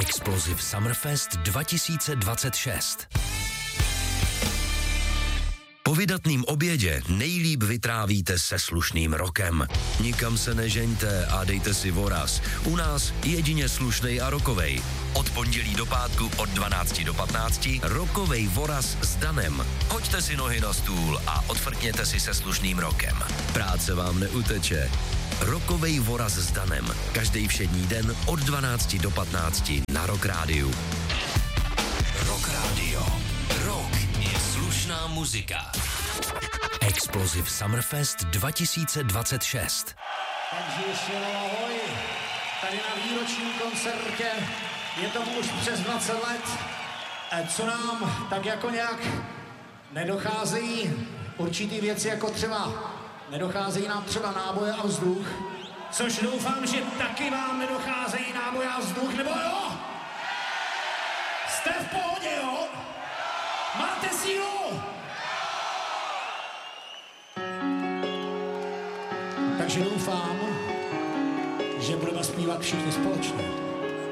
Explosive Summerfest 2026. Po vydatným obědě nejlíp vytrávíte se slušným rokem. Nikam se nežeňte a dejte si voraz. U nás jedině slušnej a rokovej. Od pondělí do pátku od 12 do 15 rokovej voraz s Danem. Hoďte si nohy na stůl a odfrkněte si se slušným rokem. Práce vám neuteče. Rokovej voraz s Danem. Každý všední den od 12 do 15 na Rock Rádiu. Rock Radio. Rock je slušná muzika. Explosive Summerfest 2026. Takže ještě ahoj. Tady na výročním koncertě je tomu už přes 20 let. Co nám tak jako nějak nedocházejí určitý věci, jako třeba nedocházejí nám třeba náboje a vzduch. Což doufám, že taky vám nedocházejí náboje a vzduch, nebo jo? Jste v pohodě, jo? Máte sílu? Takže doufám, že budeme zpívat všichni společně.